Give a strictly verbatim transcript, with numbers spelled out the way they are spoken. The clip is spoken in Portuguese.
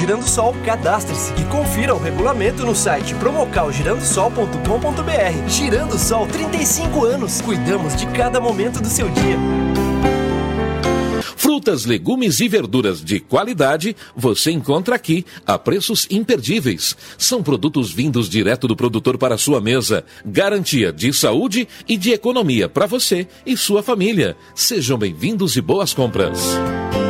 Girandosol, cadastre-se e confira o regulamento no site promocal girandosol ponto com ponto br. Girandosol, trinta e cinco anos. Cuidamos de cada momento do seu dia. Frutas, legumes e verduras de qualidade você encontra aqui a preços imperdíveis. São produtos vindos direto do produtor para a sua mesa. Garantia de saúde e de economia para você e sua família. Sejam bem-vindos e boas compras.